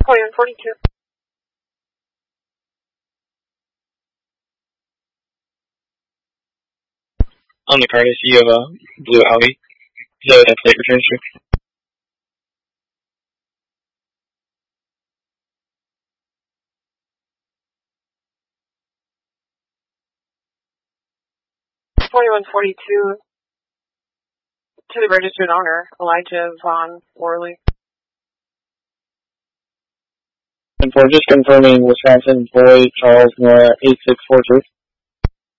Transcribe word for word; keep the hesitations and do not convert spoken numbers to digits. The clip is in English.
forty-one forty-two. On the card, I see you have a blue Audi. Is that what that plate returns to? forty-one forty-two. To the registered owner, Elijah Vaughn Worley. And for just confirming, Wisconsin, Boy, Charles, Nora, eight six four two.